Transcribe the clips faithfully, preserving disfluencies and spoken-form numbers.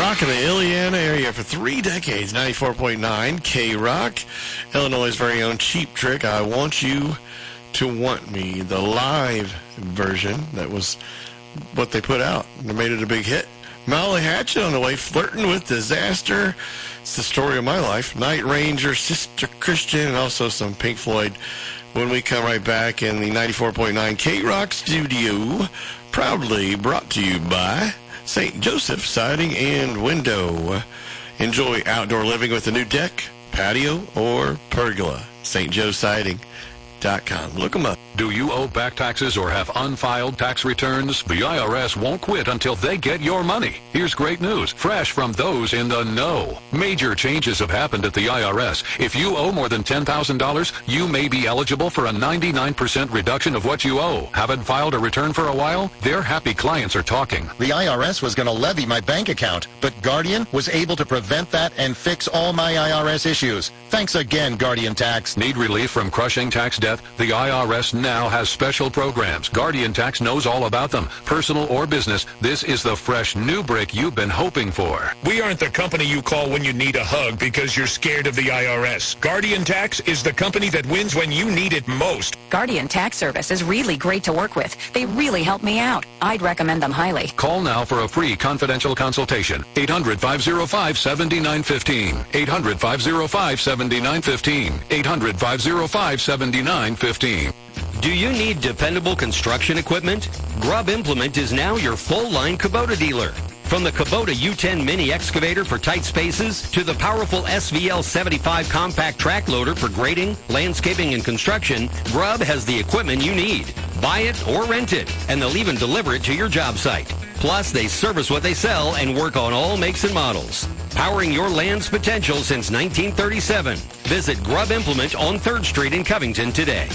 rocking the Illiana area for three decades. ninety-four point nine K-Rock, Illinois' very own Cheap Trick. I Want You to Want Me, the live version. That was what they put out. They made it a big hit. Molly Hatchet on the way, Flirting with Disaster. It's the story of my life. Night Ranger, Sister Christian, and also some Pink Floyd. When we come right back in the ninety-four point nine K-Rock studio, proudly brought to you by Saint Joseph Siding and Window. Enjoy outdoor living with a new deck, patio, or pergola. Saint Joe Siding dot com. Look them up. Do you owe back taxes or have unfiled tax returns? The I R S won't quit until they get your money. Here's great news, fresh from those in the know. Major changes have happened at the I R S. If you owe more than ten thousand dollars, you may be eligible for a ninety-nine percent reduction of what you owe. Haven't filed a return for a while? Their happy clients are talking. The I R S was going to levy my bank account, but Guardian was able to prevent that and fix all my I R S issues. Thanks again, Guardian Tax. Need relief from crushing tax debt? The I R S now has special programs. Guardian Tax knows all about them. Personal or business, this is the fresh new break you've been hoping for. We aren't the company you call when you need a hug because you're scared of the I R S. Guardian Tax is the company that wins when you need it most. Guardian Tax Service is really great to work with. They really help me out. I'd recommend them highly. Call now for a free confidential consultation. eight hundred, five oh five, seven nine one five. eight hundred, five oh five, seven nine one five. eight hundred, five oh five, seven nine one five. Do you need dependable construction equipment? Grubb Implement is now your full-line Kubota dealer. From the Kubota U ten mini excavator for tight spaces to the powerful S V L seventy-five compact track loader for grading, landscaping, and construction, Grubb has the equipment you need. Buy it or rent it, and they'll even deliver it to your job site. Plus, they service what they sell and work on all makes and models. Powering your land's potential since nineteen thirty-seven. Visit Grubb Implement on third Street in Covington today.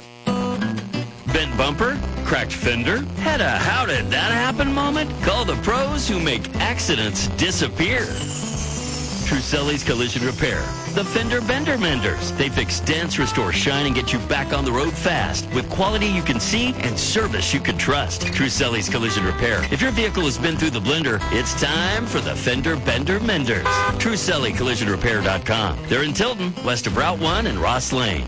Bent bumper? Cracked fender? Had a how did that happen moment? Call the pros who make accidents disappear. Truselli's Collision Repair. The Fender Bender Menders. They fix dents, restore shine, and get you back on the road fast with quality you can see and service you can trust. Truselli's Collision Repair. If your vehicle has been through the blender, it's time for the Fender Bender Menders. Truselli Collision Repair dot com. They're in Tilton, west of Route one and Ross Lane.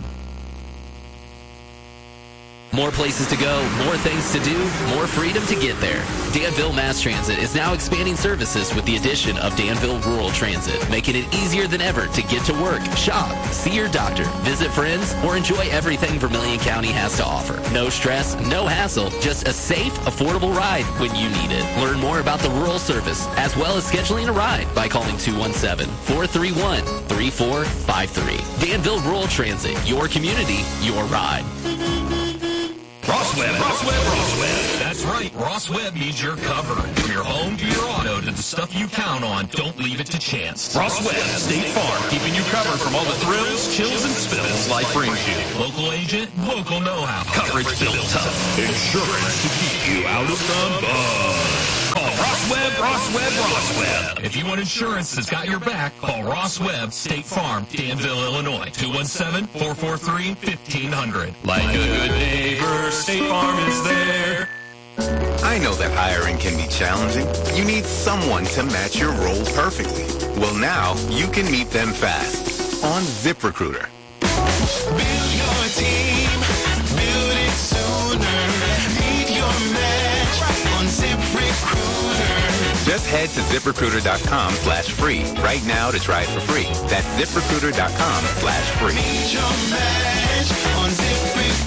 More places to go, more things to do, more freedom to get there. Danville Mass Transit is now expanding services with the addition of Danville Rural Transit, making it easier than ever to get to work, shop, see your doctor, visit friends, or enjoy everything Vermilion County has to offer. No stress, no hassle, just a safe, affordable ride when you need it. Learn more about the rural service, as well as scheduling a ride by calling two one seven, four three one, three four five three. Danville Rural Transit, your community, your ride. Ross Webb, Ross Webb, Ross Webb. That's right, Ross Webb needs your cover. From your home to your auto to the stuff you count on, don't leave it to chance. Ross Webb, State Farm, keeping you covered from all the thrills, chills, and spills life brings you. Local agent, local know-how. Coverage built tough. Insurance to keep you out of the mud. Call Ross Webb, Ross Webb, Ross Webb. If you want insurance that's got your back, call Ross Webb, State Farm, Danville, Illinois. two one seven, four four three, fifteen hundred. Like a good neighbor, State Farm is there. I know that hiring can be challenging. You need someone to match your role perfectly. Well, now you can meet them fast on ZipRecruiter. Build your team, build it sooner. Meet your match on ZipRecruiter. Just head to ZipRecruiter.com slash free right now to try it for free. That's ZipRecruiter.com slash free. Meet your match on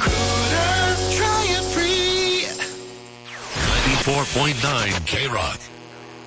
ZipRecruiter. Try it free. ninety-four point nine K-Rock.